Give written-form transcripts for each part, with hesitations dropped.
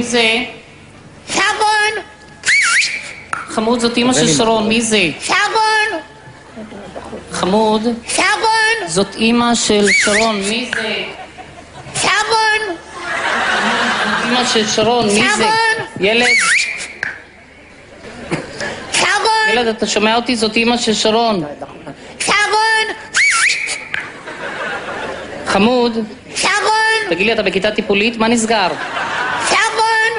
זה? שרון! חמוד, זאת אמא של שרון, מי זה? שרון! חמוד, שרון! זאת אמא של שרון, מי זה? שרון! אמא של שרון, מי זה? שרון! ילד, שרון! ילד, אתה שומע אותי? זאת אמא של שרון. שרון! חמוד, שרון! תגיד לי, אתה בכיתה טיפולית? מה נסגר? שרון!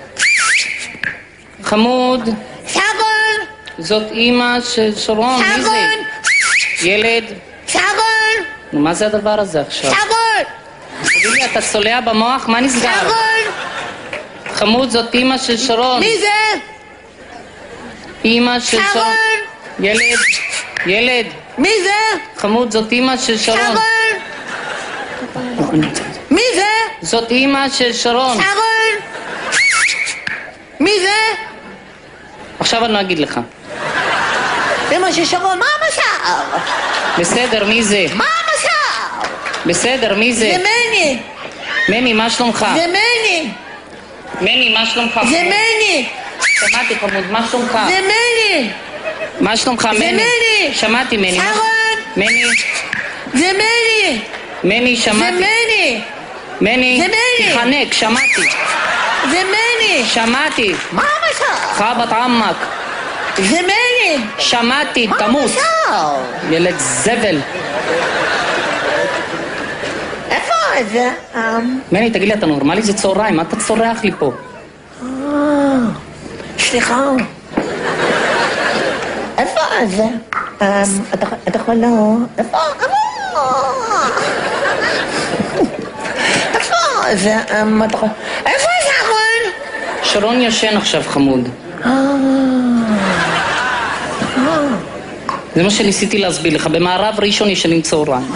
חמוד, שרון! זאת אמא של שרון, מי זה? שרון! ילד, שרון! נו, מה זה הדבר הזה עכשיו? שרון! תגיד לי, אתה צולע במוח? מה נסגר? שרון! חמוד, זאת אמא של שרון. מי זה? אמא של שרון. שרון! ילד, ילד, מי זה? חמוד, זאת אמא של שרון. שרון! מי זה? זאת אמא של שרון. שרון! מי זה? עכשיו אני לא אגיד לך. אמא של שרון, מה המשאר? בסדר, מי זה? מה המשאר? בסדר, מי זה? זה מני! מני, מה שלומך? זה מני! מני, מה שלומך? זה מני! שמעתי חמוד, מה שלומך? זה מני! מה שלומך, מני? מני. שמעתי, מני. שרון! מני, זה מני! מני, זה שמעתי. מני! מני, זה מני. תחנק, שמעתי. זה מני! שמעתי. מה המשאר? חבת עמק. זה מני! שמעתי, מה תמות. המשאר? ילד זבל. איפה זה? מני, תגיד לי, אתה נורמלי? זה צהריים, מה אתה צורח לי פה? סליחה. איפה זה? אתה יכול לא... איפה? איפה זה? איפה שרון? שרון ישן עכשיו, חמוד. זה מה שניסיתי להסביר לך. במערב ראשון ישנים צהריים.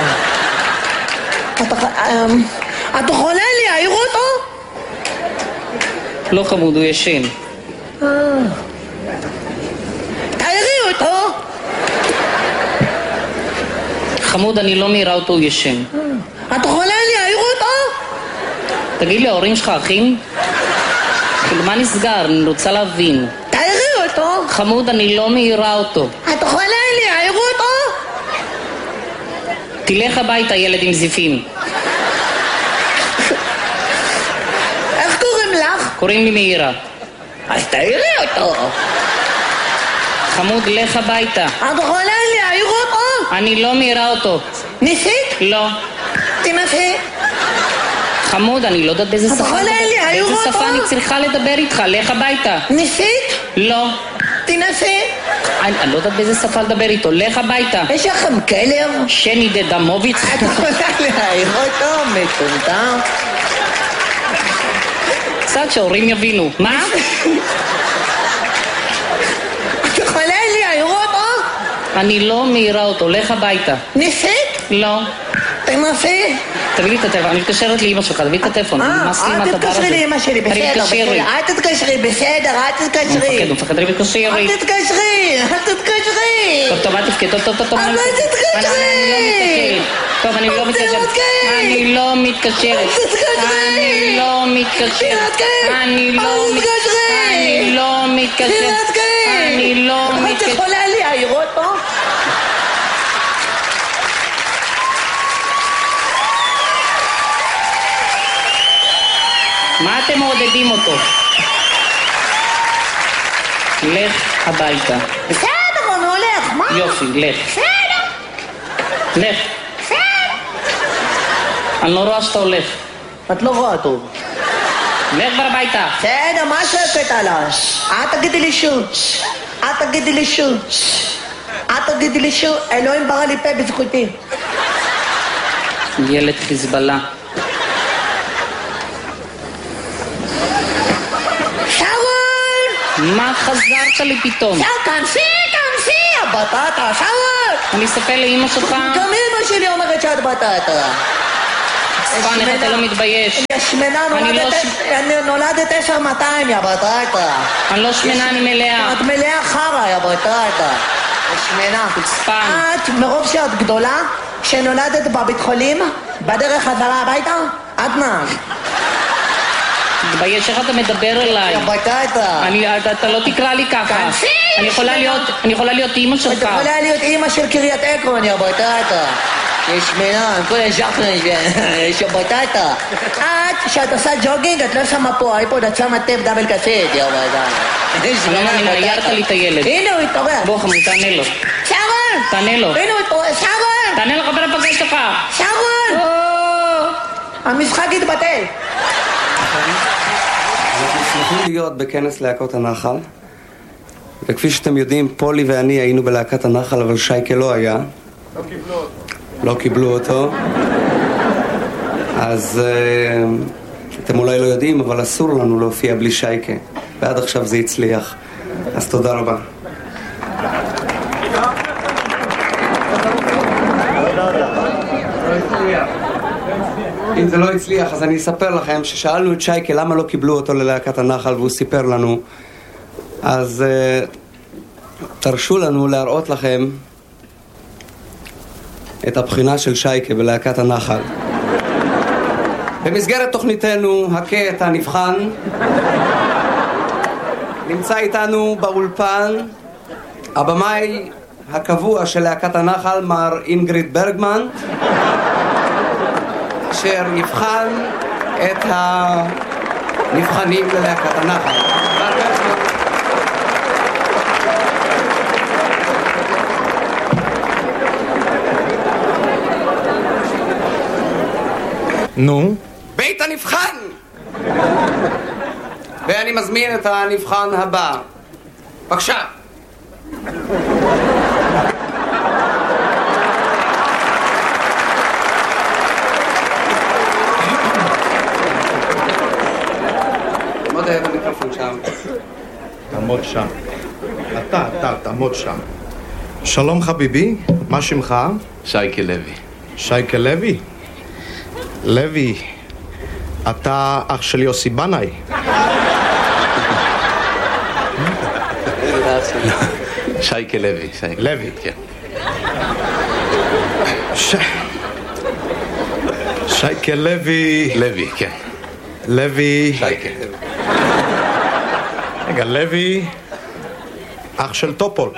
אתה יכולה להעיר אותו? לא חמוד, הוא ישן. תעירי אותו. חמוד, אני לא מעירה אותו, הוא ישן. את יכולה להעיר אותו? תגיד לי, ההורים שלך אחים? כאילו, מה נסגר? אני רוצה להבין. תעירי אותו. חמוד, אני לא מעירה אותו. את יכולה להעיר אותו? תלך הביתה, ילד עם זיפים. איך קוראים לך? קוראים לי מאירה. אז תעירי אותו. חמוד, לך הביתה. את יכולה להעיר אותו? אני לא מעירה אותו. ניסית? לא. תנסי. חמוד, אני לא יודעת באיזה שפה יכולה לדבר. להעיר באיזה אותו? שפה אני צריכה לדבר איתך? לך הביתה. ניסית? לא. תנסי. אני לא יודעת באיזה שפה לדבר איתו. לך הביתה. יש לכם כלב? שני דדמוביץ. את יכולה להעיר אותו? מטומטם. קצת שההורים יבינו. מה? את יכולה להעיר אותו? אני לא מעירה אותו. לך הביתה. ניסית? לא. תנסי. תביא לי את הטלפון, אני מתקשרת לאמא שלך, תביא את הטלפון, נמאס לי עם אל הדבר הזה. תתקשרי לאמא שלי, בסדר, אל תתקשרי, בסדר, אל תתקשרי. הוא מפחד, אני מתקשרי. אל תתקשרי, אל תתקשרי. טוב, אל תבכה, טוב. אבל תתקשרי. טוב, אני לא מתקשרת. אני לא מתקשרת. אני לא מתקשרת. אני לא מתקשרת. אני לא את מתקשרת. יכולה להעיר אותו? מה אתם מעודדים אותו? לך הביתה. בסדר, הוא הולך, מה? יופי, לך. בסדר. לך. בסדר. אני לא רואה שאתה הולך. את לא רואה טוב. לך כבר הביתה. בסדר, מה שקט עליי? אל תגידי לי שוב. אל תגידי לי שוב. אל תגידי לי שוב. אלוהים ברא לי פה בזכותי. ילד חיזבאללה. שרון! מה חזרת לי פתאום? תנסי, הבטטה, שרון! אני אספר לאמא שלך? גם אמא שלי אומרת שאת בטטה. ספן, איך אתה לא מתבייש? אני שמנה, נולדת 10,200, יא בטטה. אני לא שמנה, אני מלאה. את מלאה חרא, יא בטטה. שמנה. חוצפן. את, מרוב שאת גדולה, שנולדת בבית חולים, בדרך חזרה הביתה, את נהג. תתבייש, איך אתה מדבר אליי? הביתה. אתה לא תקרא לי ככה. אני יכולה להיות אימא את שלך. יכולה להיות אימא של קריית עקרון, יא בטטה. יש שמנה, כל הז'חרן, יש יא בטטה. כשאת עושה ג'וגינג, את לא שמה פה אייפוד, את שמה טייפ דאבל קסט, יא בטטה. שלום, אני עיירת לי את הילד. הנה הוא התעורר. בוא חמוד, תענה לו. שרון! תענה לו. הנה הוא התעורר, שרון! תענה לו חבר הפגש שלך. שרון! המשחק התבטל. אנחנו שמחים להיות בכנס להקות הנחל, וכפי שאתם יודעים, פולי ואני היינו בלהקת הנחל, אבל שייקה לא היה. לא קיבלו אותו. אז אתם אולי לא יודעים, אבל אסור לנו להופיע בלי שייקה, ועד עכשיו זה הצליח. אז תודה רבה. אם זה לא הצליח, אז אני אספר לכם ששאלנו את שייקה למה לא קיבלו אותו ללהקת הנחל, והוא סיפר לנו. אז תרשו לנו להראות לכם את הבחינה של שייקה בלהקת הנחל. במסגרת תוכניתנו, הכה את הנבחן, נמצא איתנו באולפן הבמאי הקבוע של להקת הנחל, מר אינגריד ברגמן, אשר יבחן את הנבחנים ללהקת הנחל. נו? בית הנבחן! ואני מזמין את הנבחן הבא. בבקשה. תעמוד ליד המיקרופון שם. תעמוד שם. אתה, תעמוד שם. שלום חביבי, מה שמך? שייקה לוי. שייקה לוי? לוי, אתה אח של יוסי בנאי. שייקה לוי. לוי. כן. שייקה לוי. לוי, כן. לוי. שייקה. רגע, לוי, אח של טופול.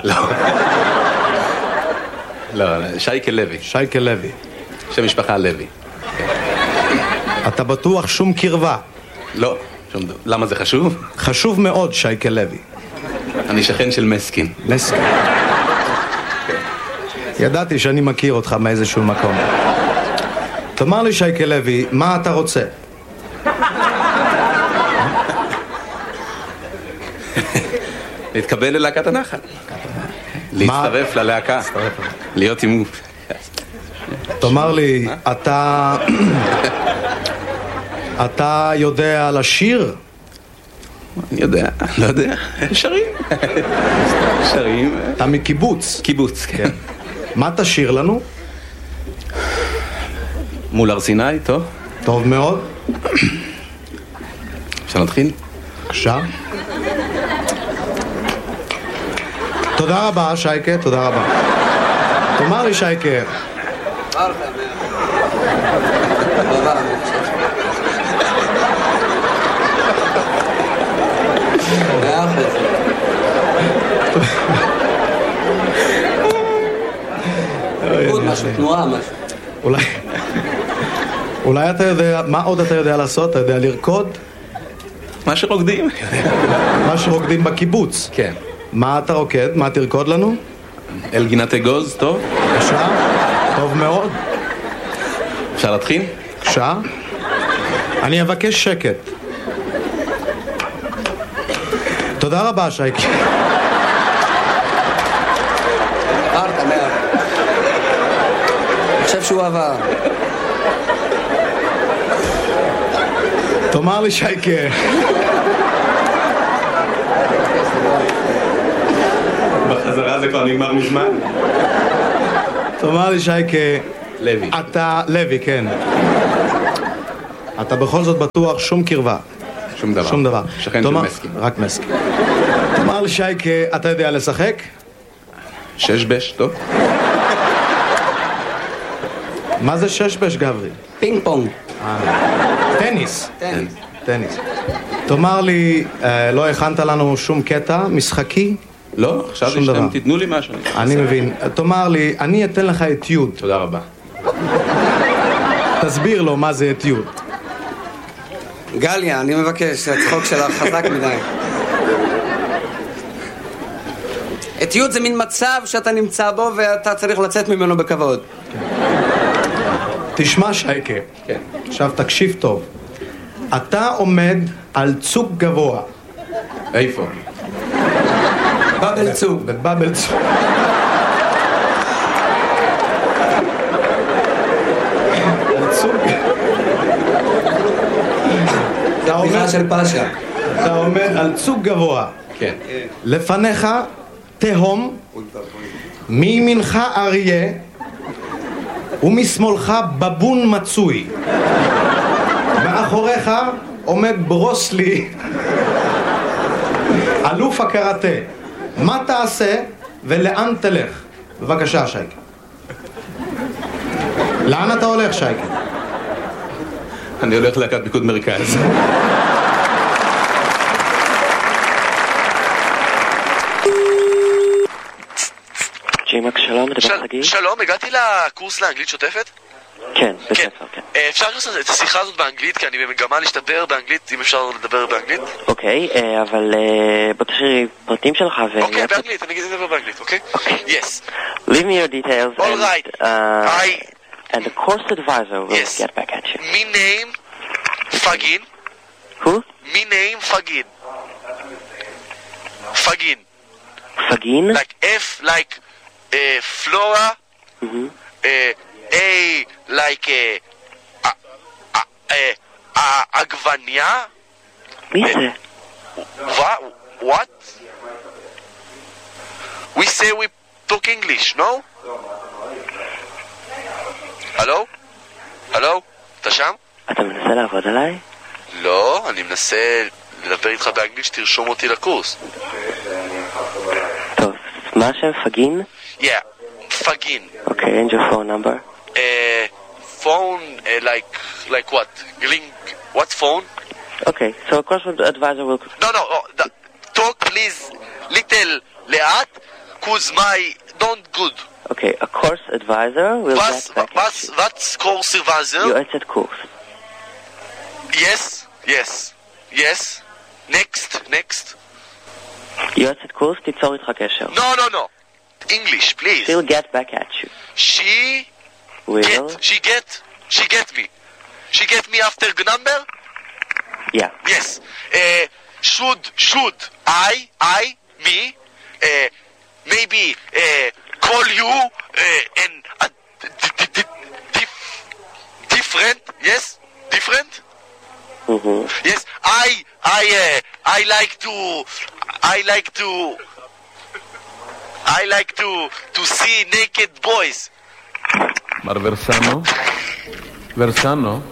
לא, שייקה לוי. שייקה לוי. שם משפחה לוי. אתה בטוח שום קרבה? לא, שום דבר. למה זה חשוב? חשוב מאוד, שייקה לוי. אני שכן של מסקין. מסקין. ידעתי שאני מכיר אותך מאיזשהו מקום. תאמר לי, שייקה לוי, מה אתה רוצה? להתקבל ללהקת הנחל. להצטרף ללהקה. להיות עם... תאמר לי, אתה יודע לשיר? אני יודע, לא יודע. שרים. שרים. אתה מקיבוץ. קיבוץ, כן. מה תשיר לנו? מול הר סיני, טוב. טוב מאוד. אפשר להתחיל? בבקשה. תודה רבה, שייקה, תודה רבה. תאמר לי, שייקה. תנועה, משהו. אולי אתה יודע, מה עוד אתה יודע לעשות? אתה יודע לרקוד? מה שרוקדים. מה שרוקדים בקיבוץ. כן. מה אתה רוקד? מה תרקוד לנו? אל גינת אגוז, טוב. בבקשה. טוב מאוד. אפשר להתחיל? בבקשה. אני אבקש שקט. תודה רבה, שייקה. אני חושב שהוא עבר. תאמר לי, שייקה. בחזרה זה כבר נגמר מזמן. תאמר לי, שייקה. לוי. אתה, לוי, כן. אתה בכל זאת בטוח שום קרבה. שום דבר. שום דבר. שכן של מסקין. רק מסקין. תאמר לי, שייקה, אתה יודע לשחק? שש-בש, טוב. מה זה שש-בש, גברי? פינג פונג. טניס. טניס. טניס. תאמר לי, לא הכנת לנו שום קטע משחקי? לא, חשבתי שאתם תיתנו לי משהו. אני מבין. תאמר לי, אני אתן לך אתיוד. תודה רבה. תסביר לו מה זה אתיוד. גליה, אני מבקש, הצחוק שלך חזק מדי. אתיוד זה מין מצב שאתה נמצא בו ואתה צריך לצאת ממנו בכבוד. תשמע שייקה. כן. עכשיו תקשיב טוב. אתה עומד על צוק גבוה. איפה? בבל צוק. בבל צוק. על צוק. זה בדיחה של פאשה. אתה עומד על צוק גבוה. כן. לפניך תהום, מימינך אריה ומשמאלך בבון מצוי. מאחוריך עומד ברוסלי, אלוף הקראטה. מה תעשה ולאן תלך? בבקשה שייקה. לאן אתה הולך שייקה? אני הולך להקת פיקוד מרכז. ג'ימק, שלום, מדבר חגי? שלום, הגעתי לקורס לאנגלית שוטפת? כן, בספר, כן. אפשר לעשות את השיחה הזאת באנגלית, כי אני במגמה להשתפר באנגלית, אם אפשר לדבר באנגלית? אוקיי, אבל בוא תשאיר פרטים שלך ו... אוקיי, באנגלית, אני אגיד את זה באנגלית, אוקיי? Yes. Leave me your details All right. and the course advisor will Yes. get back at you. Me name Fagin. Who? Me name Fagin. Fagin. Fagin? Like F like Flora. A like עגבניה. מי זה? What? We say we talk English, no? הלו? הלו? אתה שם? אתה מנסה לעבוד עליי? לא, אני מנסה לדבר איתך באנגלית שתרשום אותי לקורס. טוב, מה השם? פגין? Yeah, Fagin. Okay, and your phone number? Phone, like what? Link, what phone? Okay, so a course advisor will... No, talk please little לאט, cause my don't good. Okay, a course advisor will get back at you. What's course advisor? יועצת קורס. Yes. Next. יועצת קורס, תיצור איתך קשר. No. English, please. She'll get back at you. She get me. She get me after number? Yeah. Yes. Should me maybe call you and different? Yes, different. Yes, I like to see naked boys. מר ורסנו.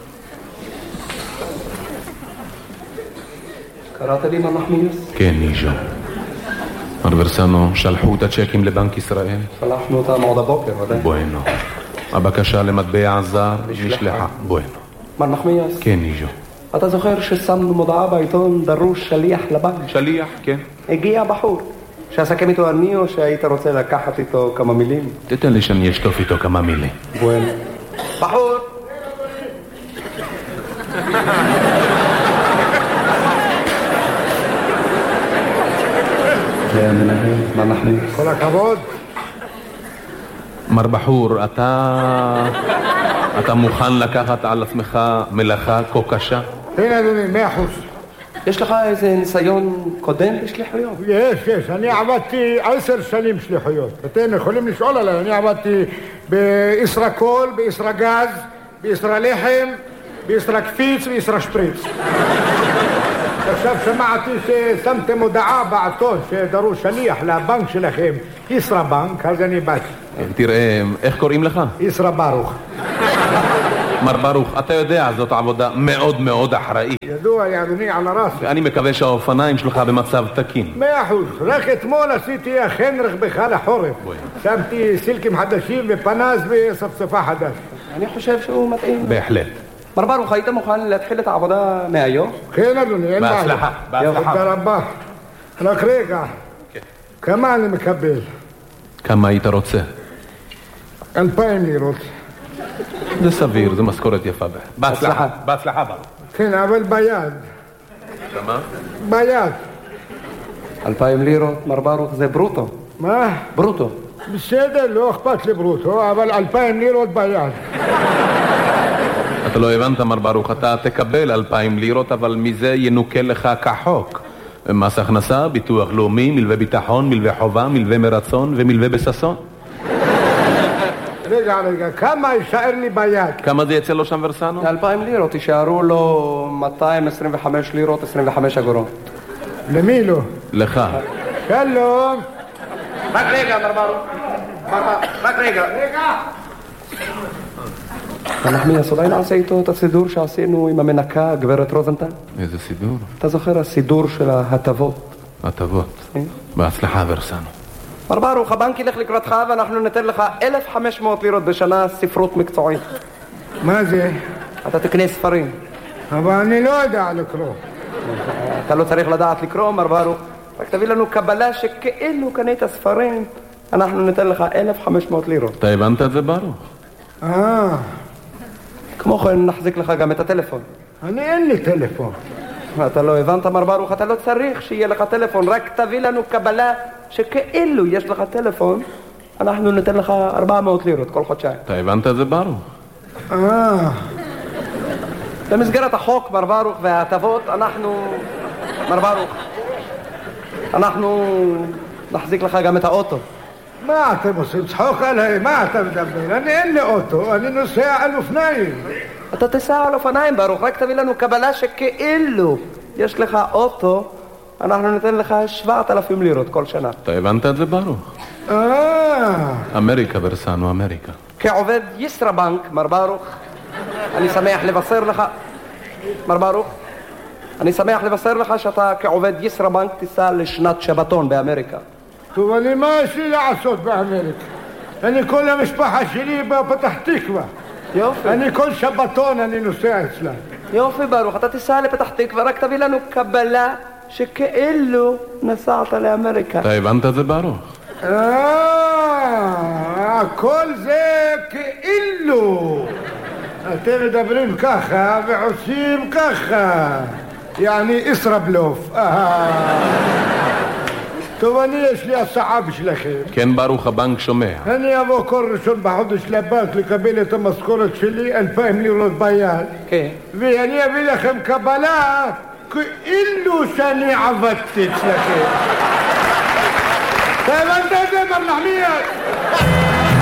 קראת לי מה מחמיאס? כן, ניז'ו. מר ורסנו, שלחו את הצ'קים לבנק ישראל? שלחנו אותם עוד הבוקר, ודאי. בואנו. הבקשה למטבע זר נשלחה. בואנו. מר מחמיאס? כן, ניז'ו. אתה זוכר ששמנו מודעה בעיתון דרוש שליח לבנק? שליח, כן. הגיע בחור. שאסכם איתו אני או שהיית רוצה לקחת איתו כמה מילים? תתן לי שאני אשטוף איתו כמה מילים. בואנו. בחור! זה המנהל, מה אנחנו? כל הכבוד. מר בחור, אתה מוכן לקחת על עצמך מלאכה כה קשה? כן אדוני, 100%. יש לך איזה ניסיון קודם בשליחויות? יש. אני עבדתי 10 שנים שליחויות. אתם יכולים לשאול עליי, אני עבדתי בישראקול, בישראגז, בישראלחם, בישראקפיץ וישראשפריץ. עכשיו שמעתי ששמתם הודעה בעיתון שדרוש שליח לבנק שלכם, ישראבנק, אז אני באתי. תראה, איך קוראים לך? ישרא ברוך. מר ברוך, אתה יודע, זאת עבודה מאוד מאוד אחראית. ידוע, אדוני, על הרס. ואני מקווה שהאופניים שלך במצב תקין. 100%. רק אתמול עשיתי אכן רכבך לחורף. שמתי סילקים חדשים ופנס וספספה חדש. אני חושב שהוא מתאים. בהחלט. מר ברוך, היית מוכן להתחיל את העבודה מהיום? כן אדוני, אין בעיה. בהצלחה, בהצלחה. תודה רבה. רק רגע, כמה אני מקבל? כמה היית רוצה? 2,000 לירות. זה סביר, זה משכורת יפה. בהצלחה, בהצלחה ברוך. כן, אבל ביד. כמה? ביד. 2,000 לירות, מר ברוך, זה ברוטו. מה? ברוטו. בסדר, לא אכפת לי ברוטו, אבל 2,000 לירות ביד. אתה לא הבנת, מר ברוך, אתה תקבל 2,000 לירות, אבל מזה ינוקה לך כחוק. מס הכנסה, ביטוח לאומי, מלווה ביטחון, מלווה חובה, מלווה מרצון ומלווה בססון. רגע, כמה יישאר לי ביד? כמה זה יצא לו שם ורסנו? 2,000 לירות, יישארו לו 225 לירות, 25 אגורות. למי לא? לך. שלום. רק רגע, מר ברוך. רק רגע. נחמיאס, אולי נעשה איתו את הסידור שעשינו עם המנקה, גברת רוזנטל? איזה סידור? אתה זוכר הסידור של ההטבות? הטבות. בהצלחה ורסנו. מר ברוך, הבנק ילך לקראתך ואנחנו ניתן לך 1,500 לירות בשנה ספרות מקצועית. מה זה? אתה תקנה ספרים. אבל אני לא יודע לקרוא. אתה לא צריך לדעת לקרוא, מר ברוך. רק תביא לנו קבלה שכאילו קנית ספרים, אנחנו ניתן לך 1,500 לירות. אתה הבנת את זה ברוך? כמו כן נחזיק לך גם את הטלפון. אין לי טלפון. אתה לא הבנת, מר ברוך, אתה לא צריך שיהיה לך טלפון, רק תביא לנו קבלה שכאילו יש לך טלפון, אנחנו ניתן לך 400 לירות כל חודשיים. אתה הבנת את זה ברוך? במסגרת החוק, מר ברוך, וההטבות, אנחנו נחזיק לך גם את האוטו. מה אתם עושים? צחוק עליי? מה אתה מדבר? אין לי אוטו, אני נוסע על אופניים. אתה תיסע על אופניים, ברוך, רק תביא לנו קבלה שכאילו יש לך אוטו, אנחנו ניתן לך 7,000 לירות כל שנה. אתה הבנת את זה ברוך? אמריקה ורסנו, אמריקה. כעובד ישראבנק, מר ברוך, אני שמח לבשר לך, מר ברוך, אני שמח לבשר לך שאתה כעובד ישראבנק תיסע לשנת שבתון באמריקה. טוב, אני מה יש לי לעשות באמריקה? אני כל המשפחה שלי בפתח תקווה. יופי. אני כל שבתון אני נוסע אצלה. יופי ברוך, אתה תיסע לפתח תקווה, רק תביא לנו קבלה שכאילו נסעת לאמריקה. אתה הבנת את זה ברוך? כל זה כאילו. אתם מדברים ככה ועושים ככה. יעני ישראבלוף. טוב, יש לי הצעה בשבילכם. כן ברוך, הבנק שומע. אני אבוא כל ראשון בחודש לבנק לקבל את המשכורת שלי 2,000 לירות ביד. כן. ואני אביא לכם קבלה כאילו שאני עבדתי אצלכם. אתה הבנת את זה, מר נחמיאס?